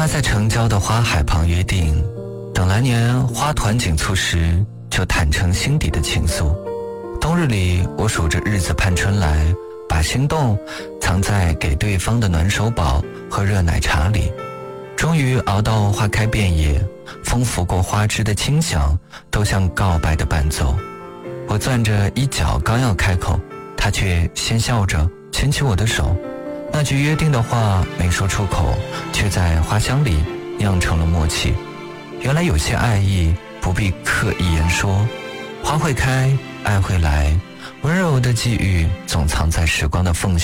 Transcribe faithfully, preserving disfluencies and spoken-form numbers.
俩在城郊的花海旁约定，等来年花团锦簇时，就坦诚心底的情愫。冬日里，我数着日子盼春来，把心动藏在给对方的暖手宝和热奶茶里。终于熬到花开遍野，风拂过花枝的清响，都像告白的伴奏。我攥着衣角刚要开口，他却先笑着牵起我的手。那句约定的话没说出口，却在花香里酿成了默契。原来有些爱意不必刻意言说，花会开，爱会来，温柔的际遇总藏在时光的缝隙。